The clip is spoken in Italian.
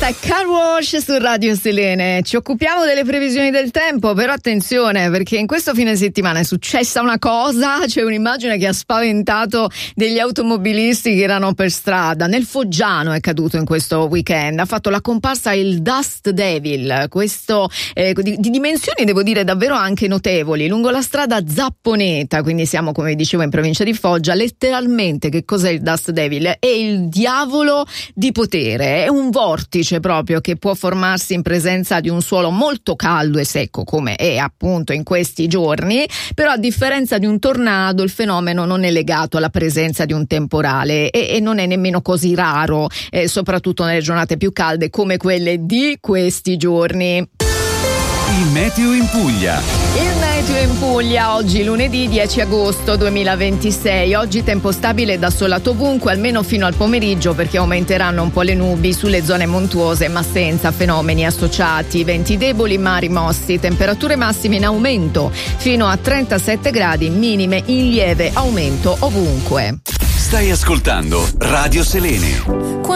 Questa è Car Wash su Radio Selene. Ci occupiamo delle previsioni del tempo, però attenzione, perché in questo fine settimana è successa una cosa, c'è un'immagine che ha spaventato degli automobilisti che erano per strada. Nel Foggiano è caduto in questo weekend, ha fatto la comparsa il Dust Devil, questo di dimensioni devo dire davvero anche notevoli, lungo la strada Zapponeta, quindi siamo, come dicevo, in provincia di Foggia. Letteralmente, che cos'è il Dust Devil? È il diavolo di potere, è un vortice proprio che può formarsi in presenza di un suolo molto caldo e secco, come è appunto in questi giorni, però a differenza di un tornado il fenomeno non è legato alla presenza di un temporale e non è nemmeno così raro, soprattutto nelle giornate più calde come quelle di questi giorni. Il meteo in Puglia. Il meteo in Puglia oggi lunedì 10 agosto 2026. Oggi tempo stabile da solato ovunque, almeno fino al pomeriggio, perché aumenteranno un po' le nubi sulle zone montuose, ma senza fenomeni associati. Venti deboli ma rimossi, temperature massime in aumento fino a 37 gradi, minime in lieve aumento ovunque. Stai ascoltando Radio Selene.